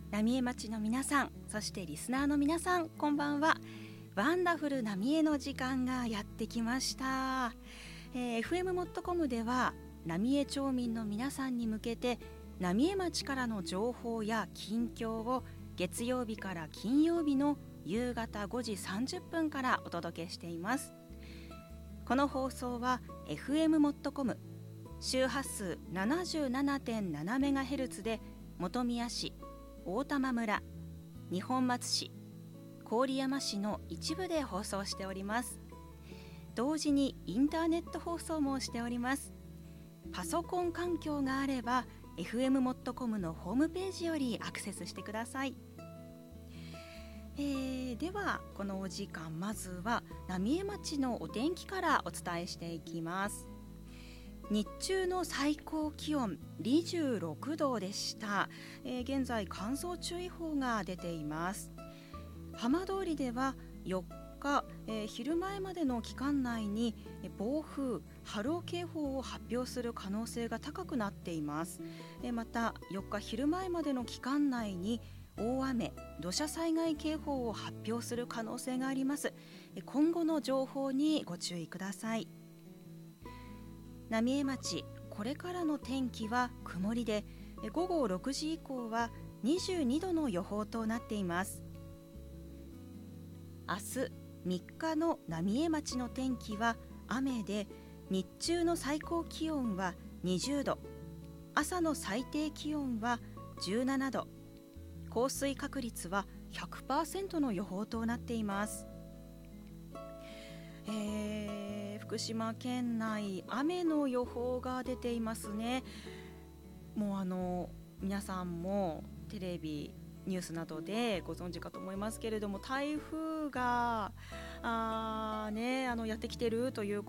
浪江町の皆さん、そしてリスナーの皆さん、こんばんは。ワンダフル浪江の時間がやってきました。FM モットコムでは浪江町民の皆さんに向けて浪江町からの情報や近況を月曜日から金曜日の夕方5時30分からお届けしています。この放送は FM モットコム周波数 77.7MHz で本宮市、大玉村、二本松市、郡山市の一部で放送しております。同時にインターネット放送もしております。パソコン環境があれば FM モットコムのホームページよりアクセスしてください。ではこのお時間、まずは浪江町のお天気からお伝えしていきます。日中の最高気温26度でした。現在乾燥注意報が出ています。浜通りでは4日、昼前までの期間内に暴風・波浪警報を発表する可能性が高くなっています。また4日昼前までの期間内に大雨・土砂災害警報を発表する可能性があります。今後の情報にご注意ください。浪江町、これからの天気は曇りで、午後6時以降は22度の予報となっています。明日3日の浪江町の天気は雨で、日中の最高気温は20度、朝の最低気温は17度、降水確率は 100% の予報となっています。福島県内、雨の予報が出ていますね。もう皆さんもテレビニュースなどでご存知かと思いますけれども、台風がやってきているという